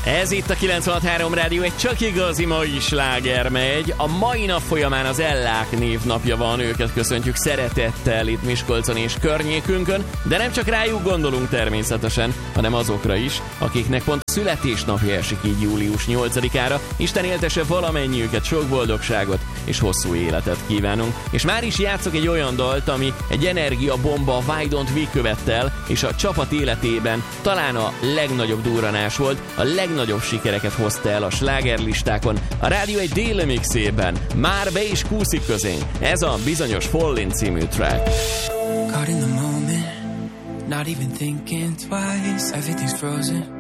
Ez itt a 96.3 Rádió, egy csak igazi mai sláger megy. A mai nap folyamán az Ellák névnapja van, őket köszöntjük szeretettel itt Miskolcon és környékünkön, de nem csak rájuk gondolunk természetesen, hanem azokra is, akiknek pont születésnapja esik így július 8-ára. Isten éltesse valamennyiüket, sok boldogságot és hosszú életet kívánunk. És már is játszok egy olyan dalt, ami egy energiabomba a Why Don't We követtel, és a csapat életében talán a legnagyobb durranás volt, a legnagyobb sikereket hozta el a slágerlistákon, a rádió egy déli mixében. Már be is kúszik közénk. Ez a bizonyos Fallin című track. Caught in the moment, not even thinking twice, everything's frozen.